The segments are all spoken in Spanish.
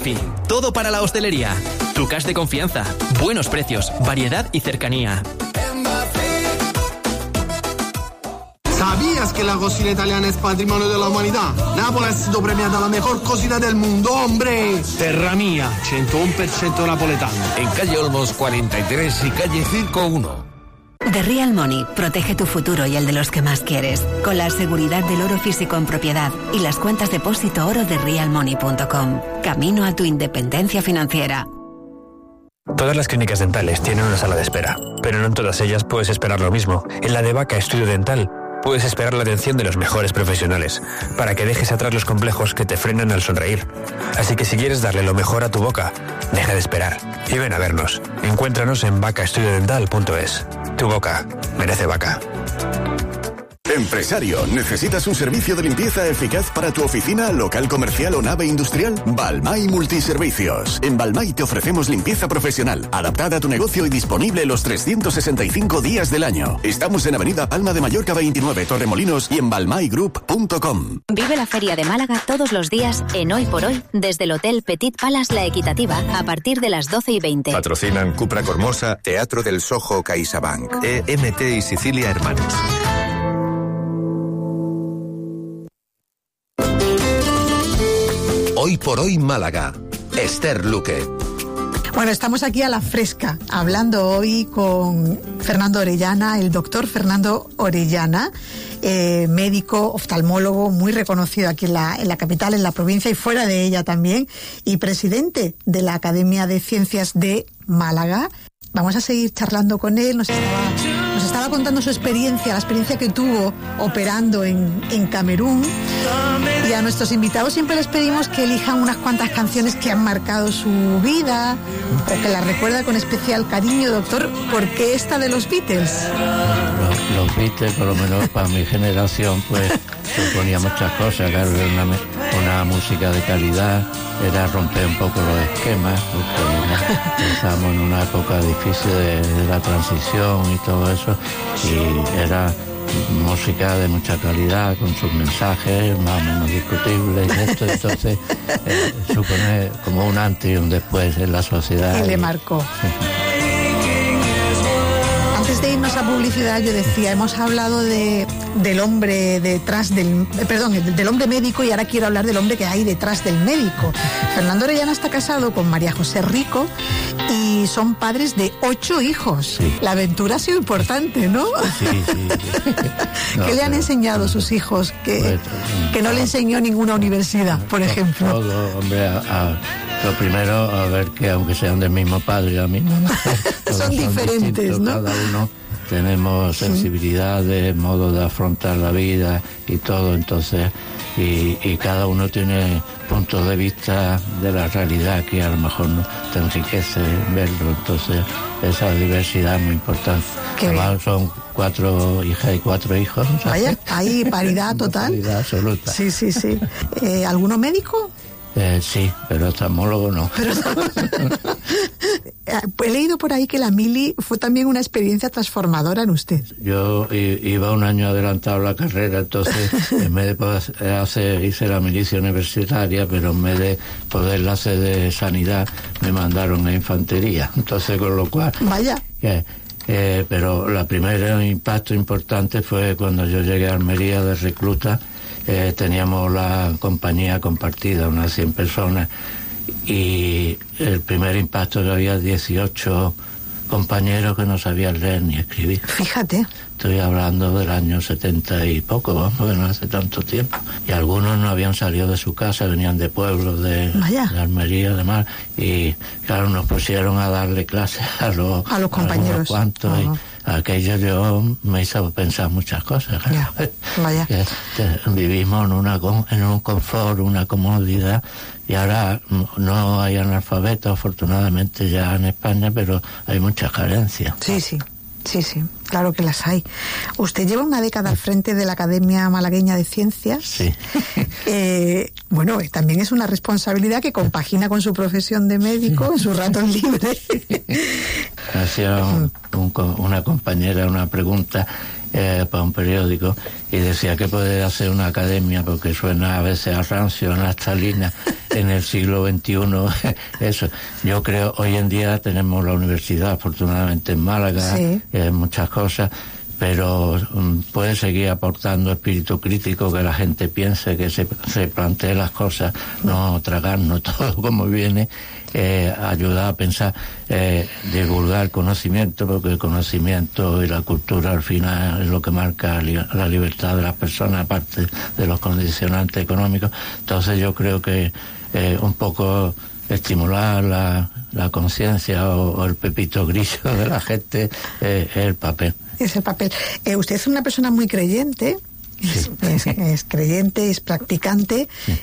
Malfi. Todo para la hostelería. Trucas de confianza, buenos precios, variedad y cercanía. ¿Sabías que la cocina italiana es patrimonio de la humanidad? Nápoles ha sido premiada la mejor cocina del mundo, hombre. Terra mía, 101% napoletano. En calle Olmos 43 y calle Circo 1. The Real Money protege tu futuro y el de los que más quieres, con la seguridad del oro físico en propiedad y las cuentas depósito oro de realmoney.com. Camino a tu independencia financiera. Todas las clínicas dentales tienen una sala de espera, pero no en todas ellas puedes esperar lo mismo. En la de Vaca Estudio Dental puedes esperar la atención de los mejores profesionales, para que dejes atrás los complejos que te frenan al sonreír. Así que si quieres darle lo mejor a tu boca, deja de esperar y ven a vernos. Encuéntranos en vacaestudiodental.es. Tu boca merece Vaca. Empresario, ¿necesitas un servicio de limpieza eficaz para tu oficina, local comercial o nave industrial? Balmay Multiservicios. En Balmay te ofrecemos limpieza profesional, adaptada a tu negocio y disponible los 365 días del año. Estamos en Avenida Palma de Mallorca 29, Torremolinos y en balmaygroup.com. Vive la Feria de Málaga todos los días en Hoy por Hoy desde el Hotel Petit Palace La Equitativa a partir de las 12:20. Patrocinan Cupra Cormosa, Teatro del Soho CaixaBank, EMT y Sicilia Hermanos. Hoy por Hoy Málaga. Esther Luque. Bueno, estamos aquí a la fresca, hablando hoy con Fernando Orellana, el doctor Fernando Orellana, médico, oftalmólogo, muy reconocido aquí en la capital, en la provincia y fuera de ella también, y presidente de la Academia de Ciencias de Málaga. Vamos a seguir charlando con él, nos estaba contando su experiencia, la experiencia que tuvo operando en Camerún. Y a nuestros invitados siempre les pedimos que elijan unas cuantas canciones que han marcado su vida o que las recuerda con especial cariño. Doctor, ¿por qué esta de los Beatles? Los Beatles, por lo menos para mi generación, pues suponía muchas cosas. Claro, era una música de calidad, era romper un poco los esquemas, porque estábamos en una época difícil de la transición y todo eso, y era música de mucha calidad, con sus mensajes más o menos discutibles y esto, entonces supone como un antes y un después en la sociedad. Que le marcó. Antes de irnos a publicidad, yo decía, hemos hablado del hombre detrás del hombre médico, y ahora quiero hablar del hombre que hay detrás del médico. Fernando Orellana está casado con María José Rico y son padres de 8 hijos. Sí. La aventura ha sido importante, ¿no? Sí. ¿Qué le han enseñado sus hijos que no le enseñó ninguna universidad, por ejemplo? Todo, hombre, lo primero, a ver que aunque sean del mismo padre y la misma madre, son diferentes, ¿no? Cada uno tenemos sensibilidades, modo de afrontar la vida y todo, entonces, y cada uno tiene puntos de vista de la realidad que a lo mejor no te enriquece verlo, entonces esa diversidad es muy importante. Además son 4 hijas y 4 hijos. ¿Sabes? Vaya, hay paridad total. Paridad absoluta. Sí. ¿Alguno médico? Sí, pero oftalmólogo no. He leído por ahí que la mili fue también una experiencia transformadora en usted. Yo iba un año adelantado la carrera, entonces en vez de hice la milicia universitaria, pero en vez de poderla hacer de sanidad, me mandaron a infantería. Entonces, con lo cual... Vaya. Pero la primera impacto importante fue cuando yo llegué a Almería de recluta. Teníamos la compañía compartida, unas 100 personas, y el primer impacto que había 18 compañeros que no sabían leer ni escribir. Fíjate. Estoy hablando del año 70 y poco, vamos, porque no hace tanto tiempo. Y algunos no habían salido de su casa, venían de pueblos de Almería, además, y claro, nos pusieron a darle clases a los compañeros. A cuantos, y aquello yo me hizo pensar muchas cosas. Ya. Vaya. Vivimos en un confort, una comodidad, y ahora no hay analfabetos, afortunadamente, ya en España, pero hay muchas carencias. Sí, claro que las hay. Usted lleva una década al frente de la Academia Malagueña de Ciencias. Sí. Bueno, también es una responsabilidad que compagina con su profesión de médico en sus ratos libres. Hacía una compañera una pregunta para un periódico y decía que puede hacer una academia, porque suena a veces a rancio, a naftalina, en el siglo XXI, eso. Yo creo, hoy en día tenemos la universidad, afortunadamente en Málaga, sí, muchas cosas, pero puede seguir aportando espíritu crítico, que la gente piense, que se plantee las cosas, no tragarnos todo como viene, ayudar a pensar, divulgar conocimiento, porque el conocimiento y la cultura al final es lo que marca la libertad de las personas, aparte de los condicionantes económicos. Entonces yo creo que un poco estimular la conciencia o el pepito grillo de la gente es el papel. Es el papel. Usted es una persona muy creyente, sí. es creyente, es practicante, sí.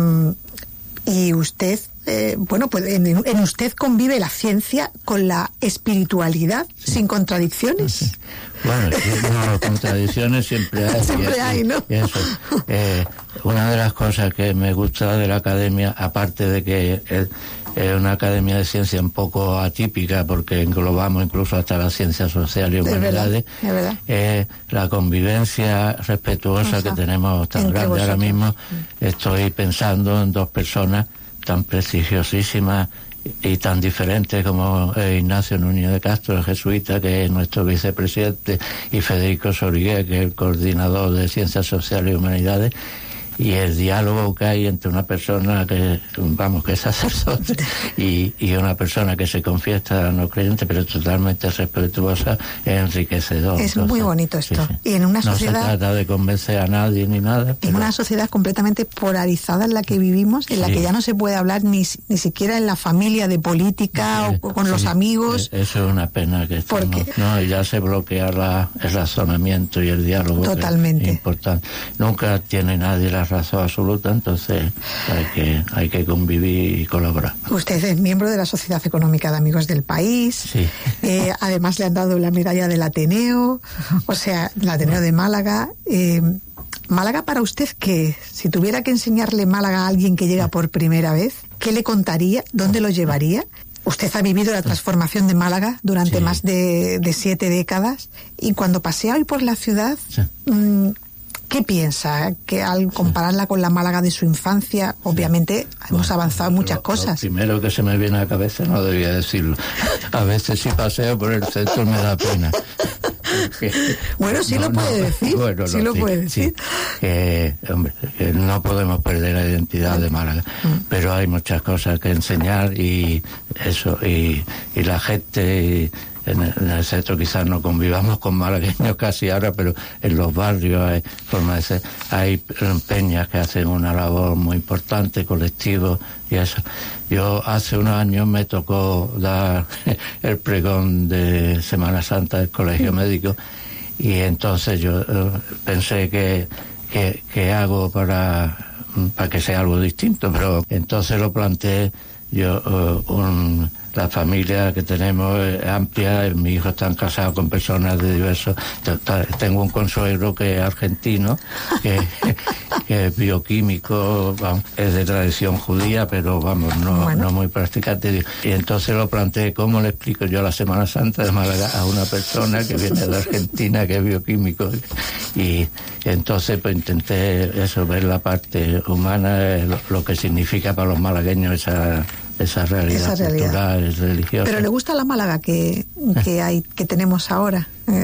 Y usted, pues en usted convive la ciencia con la espiritualidad, sí, sin contradicciones. Sí. Bueno, no, contradicciones siempre hay. Siempre hay, ¿no? Eso. Una de las cosas que me gusta de la academia, aparte de que es una academia de ciencia un poco atípica, porque englobamos incluso hasta las ciencias sociales y humanidades, es la convivencia respetuosa que tenemos tan grande. Ahora mismo estoy pensando en dos personas tan prestigiosísimas y tan diferentes como Ignacio Núñez de Castro, el jesuita, que es nuestro vicepresidente, y Federico Sorigué, que es el coordinador de Ciencias Sociales y Humanidades, y el diálogo que hay entre una persona que es sacerdote y una persona que se confiesa no creyente, pero totalmente respetuosa, es enriquecedor. Es muy bonito esto. Sí, sí. Y en una sociedad... No se trata de convencer a nadie ni nada. En una sociedad completamente polarizada en la que vivimos, en la que ya no se puede hablar ni siquiera en la familia de política o con los amigos. Eso es una pena que ya se bloquea el razonamiento y el diálogo. Totalmente. Es importante. Nunca tiene nadie la razón absoluta, entonces hay que convivir y colaborar. Usted es miembro de la Sociedad Económica de Amigos del País, sí. Además le han dado la medalla del Ateneo, o sea, el Ateneo de Málaga. Málaga para usted, ¿qué? Si tuviera que enseñarle Málaga a alguien que llega por primera vez, ¿qué le contaría? ¿Dónde lo llevaría? Usted ha vivido la transformación de Málaga durante más de 7 décadas, y cuando pasea hoy por la ciudad... Sí. ¿Qué piensa? Que al compararla con la Málaga de su infancia, obviamente hemos avanzado muchas cosas. Lo primero que se me viene a la cabeza, no debía decirlo. A veces si paseo por el centro me da pena. Bueno, sí lo puede decir. Bueno, sí lo puede decir. Hombre, no podemos perder la identidad de Málaga, pero hay muchas cosas que enseñar y eso, y la gente... En el centro quizás no convivamos con malagueños casi ahora, pero en los barrios hay formas de ser. Hay peñas que hacen una labor muy importante, colectivos y eso. Yo hace unos años me tocó dar el pregón de Semana Santa del Colegio Médico, y entonces yo pensé que hago para que sea algo distinto, pero entonces lo planteé yo. La familia que tenemos es amplia, mis hijos están casados con personas de diversos... Tengo un consuegro que es argentino, que es bioquímico, es de tradición judía, pero no muy practicante. Y entonces lo planteé, ¿cómo le explico yo la Semana Santa de Málaga a una persona que viene de Argentina, que es bioquímico? Y entonces pues intenté ver la parte humana, lo que significa para los malagueños esa realidad cultural, religiosa. ¿Pero le gusta la Málaga que tenemos ahora?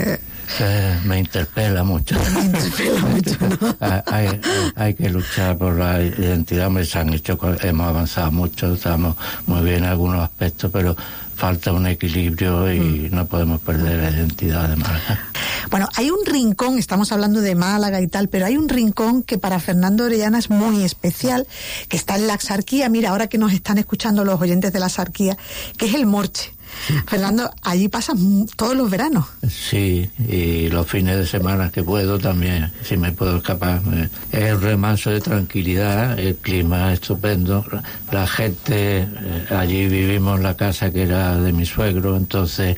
Me interpela mucho. ¿No? Hay que luchar por la identidad. Hemos avanzado mucho, estamos muy bien en algunos aspectos, pero falta un equilibrio y no podemos perder la identidad de Málaga. Bueno, hay un rincón, estamos hablando de Málaga y tal, pero hay un rincón que para Fernando Orellana es muy especial, que está en la Axarquía. Mira, ahora que nos están escuchando los oyentes de la Axarquía, que es el Morche. Sí. Fernando, allí pasan todos los veranos. Sí, y los fines de semana que puedo también, si me puedo escapar. Es un remanso de tranquilidad, el clima es estupendo, la gente, allí vivimos en la casa que era de mi suegro, entonces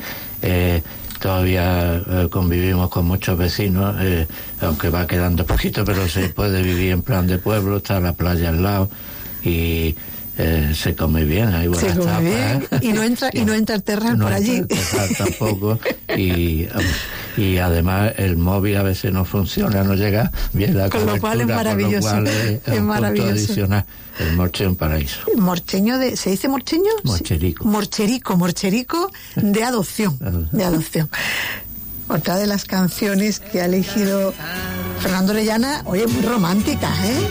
todavía convivimos con muchos vecinos, aunque va quedando poquito, pero se puede vivir en plan de pueblo, está la playa al lado y... se come bien, hay buenas tapas. Y no entra el terral por allí. Tampoco. Y Y además el móvil a veces no funciona, no llega bien la cobertura, con lo cual es maravilloso. Con lo cual es maravilloso. Punto adicional. El morche un paraíso. Morcheño ¿se dice morcheño? Morcherico. Morcherico de adopción. De adopción. Otra de las canciones que ha elegido Fernando Orellana, oye, muy romántica, ¿eh?